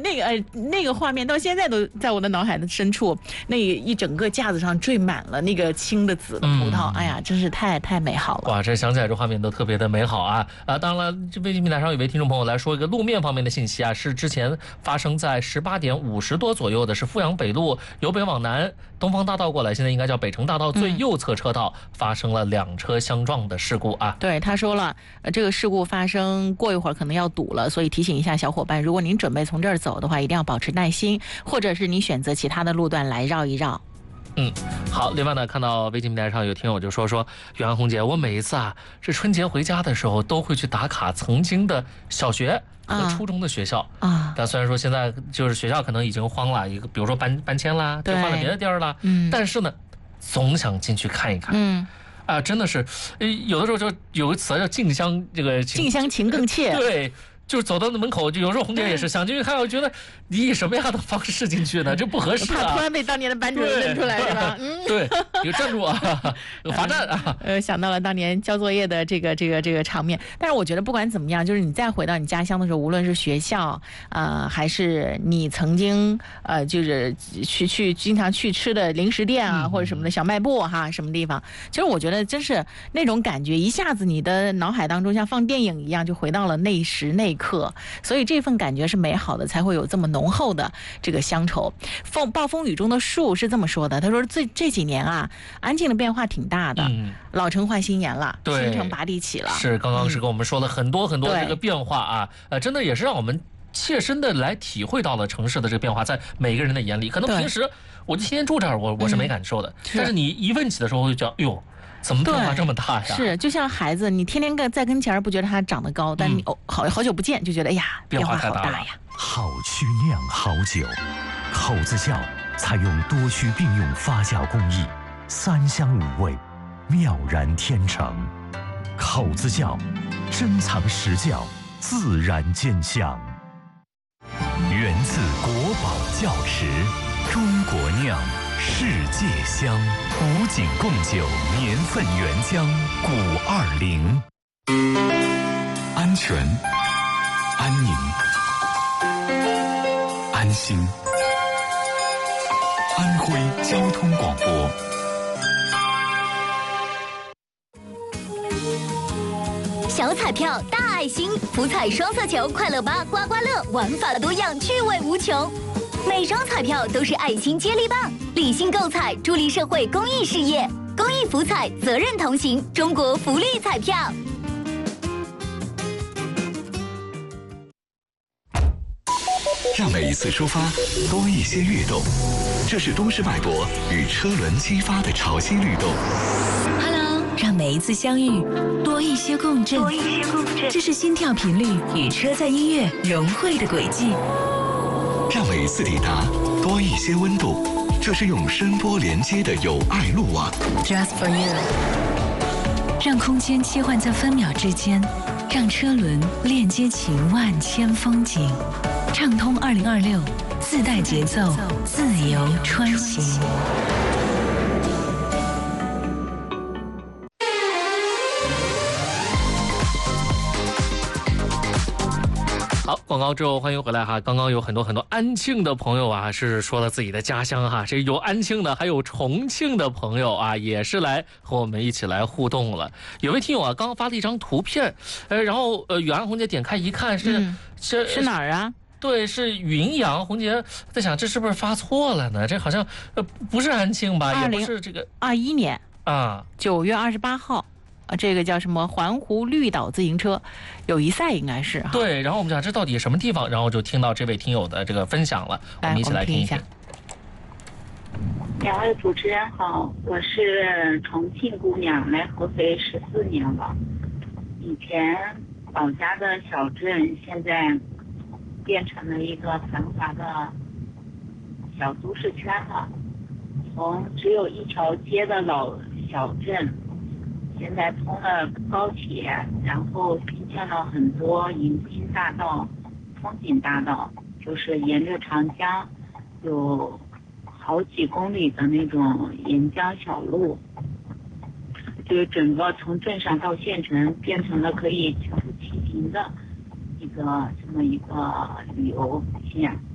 那个画面到现在都在我的脑海的深处，那一整个架子上缀满了那个青的紫的葡萄，哎呀，真是太美好了。 哇，这想起来这画面都特别的美好啊！当然了，这微信平台上有位听众朋友来说一个路面方面的信息啊，是之前发生在18点50多左右的，是富阳北路由北往南东方大道过来，现在应该叫北城大道最右侧车道发生了2车相撞的事故啊。 对，他说了，这个事故发生过一会儿可能要堵了，所以提醒一下小伙伴，如果您准备从这儿走的话，一定要保持耐心，或者是你选择其他的路段来绕一绕。 好。另外呢，看到微信平台上有听友就说袁红姐，我每一次是春节回家的时候都会去打卡曾经的小学和初中的学校但虽然说现在就是学校可能已经荒了，一个比如说搬迁啦，就换了别的地儿了，但是呢，总想进去看一看。真的是，有的时候就有个词叫近乡近乡情更怯。 对。就是走到那门口，就有时候红姐也是想进去看，我觉得你以什么样的方式进去呢？这不合适啊！ 怕突然被当年的班主任认出来是吧？ 对，有站住啊，有罚站啊！ 想到了当年交作业的这个场面。但是我觉得不管怎么样，就是你再回到你家乡的时候，无论是学校还是你曾经就是去经常去吃的零食店或者什么的小卖部什么地方，其实我觉得真是那种感觉，一下子你的脑海当中像放电影一样，就回到了那时那刻，所以这份感觉是美好的，才会有这么浓厚的这个乡愁。暴风雨中的树是这么说的，他说这几年安庆的变化挺大的，老城换新颜了，新城拔地起了。是， 刚刚是跟我们说了很多这个变化真的也是让我们切身的来体会到了城市的这个变化，在每个人的眼里，可能平时我就天天住这儿，我是没感受的，但是你一问起的时候，会觉得哎呦，怎么变化这么大呀？ 是，就像孩子，你天天在跟前不觉得他长得高，但你好久不见就觉得哎呀，变化好大呀。 好曲酿好酒，口子窖采用多区并用发酵工艺，3香5味，妙然天成。口子窖珍藏实窖，自然见香。源自国宝窖池，中国酿，世界香。古井贡酒年份原浆520。安全、安宁、安心。安徽交通广播。 小彩票大爱心，福彩双色球、快乐8、刮刮乐，玩法多样，趣味无穷。每张彩票都是爱心接力棒，理性购彩，助力社会公益事业。公益福彩，责任同行，中国福利彩票。 让每一次出发多一些跃动，这是都市脉搏与车轮激发的潮汐律动。 Hello， 让每一次相遇多一些共振，这是心跳频率与车载音乐融汇的轨迹。 让每一次抵达多一些温度，这是用声波连接的友爱路网。 Just for you， 让空间切换在分秒之间，让车轮链接起万千风景。畅通2026，自带节奏，自由穿行。 好，广告之后欢迎回来哈。刚刚有很多安庆的朋友是说了自己的家乡这有安庆的，还有重庆的朋友也是来和我们一起来互动了。有位听友刚刚发了一张图片，然后远安红姐点开一看是哪儿啊？ 对，是云阳。红姐在想，这是不是发错了呢？这好像不是安庆吧，也不是这个 2021年9月28号。这个叫什么环湖绿岛自行车友谊赛应该是对，然后我们讲这到底什么地方，然后就听到这位听友的这个分享了，我们一起来听一下。 两位主持人好，我是重庆姑娘，来合肥14年了。以前老家的小镇现在变成了一个繁华的小都市圈了，从只有一条街的老小镇现在通了高铁，然后新建了很多迎宾大道、风景大道，就是沿着长江有好几公里的那种沿江小路，就是整个从镇上到县城变成了可以全部骑行的这么一个旅游线。